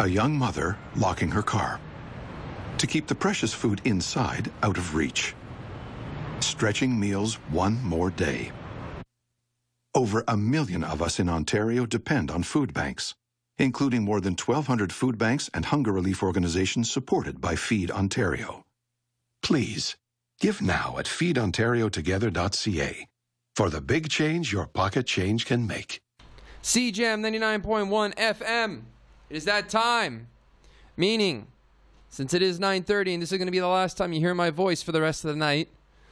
A young mother locking her car to keep the precious food inside out of reach. Stretching meals one more day. Over 1 million of us in Ontario depend on food banks, including more than 1,200 food banks and hunger relief organizations supported by Feed Ontario. Please, give now at feedontariotogether.ca for the big change your pocket change can make. CJAM 99.1 FM. It is that time. Meaning, since it is 9:30 and this is going to be the last time you hear my voice for the rest of the night,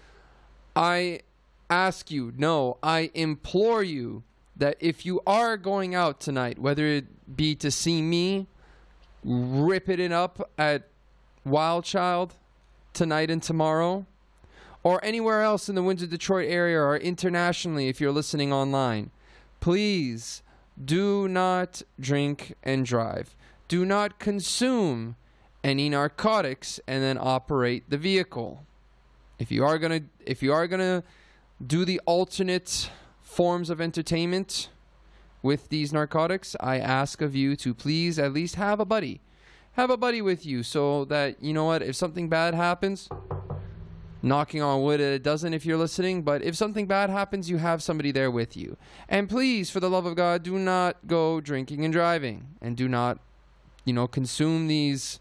I ask you, no, I implore you that if you are going out tonight, whether it be to see me rip it up at Wild Child tonight and tomorrow, or anywhere else in the Windsor, Detroit area, or internationally if you're listening online, please do not drink and drive. Do not consume any narcotics and then operate the vehicle. If you are gonna do the alternate forms of entertainment with these narcotics, I ask of you to please at least have a buddy. Have a buddy with you so that, you know what, if something bad happens, knocking on wood it doesn't if you're listening, but if something bad happens, you have somebody there with you. And please, for the love of God, do not go drinking and driving, and do not, consume these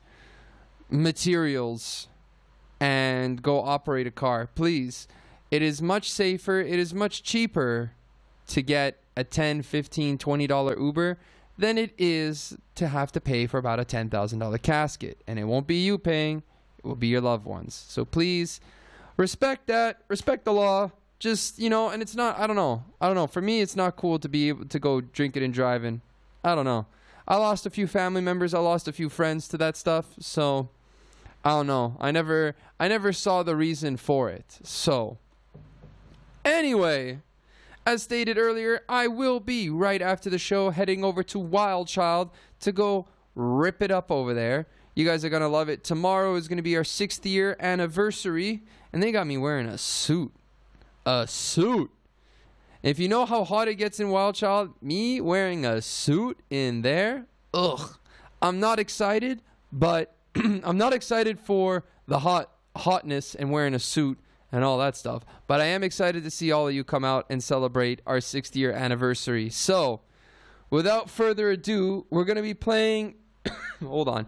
materials and go operate a car. Please. It is much safer, it is much cheaper to get a $10, $15, $20 Uber than it is to have to pay for about a $10,000 casket. And it won't be you paying, it will be your loved ones. So please, respect that, respect the law. Just, and it's not, I don't know. For me, it's not cool to be able to go drinking and driving. I don't know. I lost a few family members, I lost a few friends to that stuff, so I don't know. I never saw the reason for it. So, anyway, as stated earlier, I will be right after the show heading over to Wild Child to go rip it up over there. You guys are going to love it. Tomorrow is going to be our 6th year anniversary, and they got me wearing a suit. A suit. If you know how hot it gets in Wild Child, me wearing a suit in there, I'm not excited, but I'm not excited for the hotness and wearing a suit and all that stuff. But I am excited to see all of you come out and celebrate our 6th year anniversary. So, without further ado, we're going to be playing... Hold on.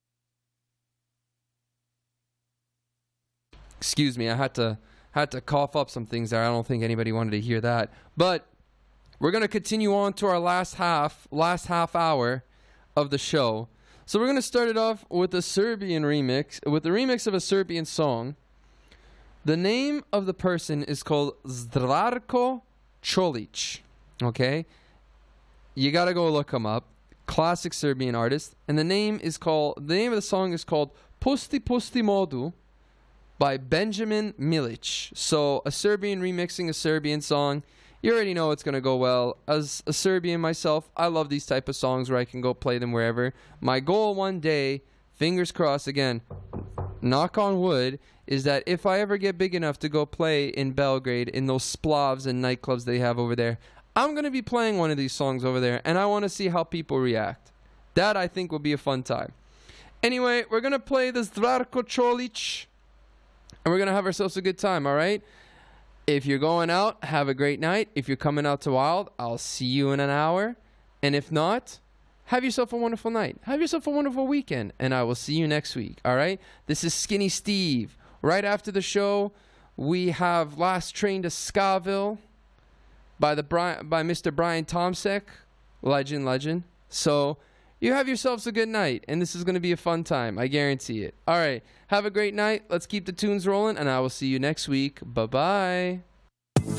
Excuse me, I had to cough up some things there. I don't think anybody wanted to hear that. But we're going to continue on to our last half hour of the show. So we're going to start it off with a Serbian remix, with the remix of a Serbian song. The name of the person is called Zdravko Čolić. Okay? You got to go look him up. Classic Serbian artist. And the name of the song is called Pusti Pusti Modu by Benjamin Milic. So a Serbian remixing a Serbian song. You already know it's going to go well. As a Serbian myself, I love these type of songs where I can go play them wherever. My goal one day, fingers crossed again, knock on wood, is that if I ever get big enough to go play in Belgrade in those splavs and nightclubs they have over there, I'm going to be playing one of these songs over there, and I want to see how people react. That, I think, will be a fun time. Anyway, we're going to play this Zdravko Čolić, and we're going to have ourselves a good time, all right? If you're going out, have a great night. If you're coming out to Wild, I'll see you in an hour. And if not, have yourself a wonderful night. Have yourself a wonderful weekend, and I will see you next week, all right? This is Skinny Steve. Right after the show, we have Last Train to Skaville by Mr. Brian Tomsek. Legend. So you have yourselves a good night, and this is going to be a fun time. I guarantee it. All right. Have a great night. Let's keep the tunes rolling, and I will see you next week. Bye-bye.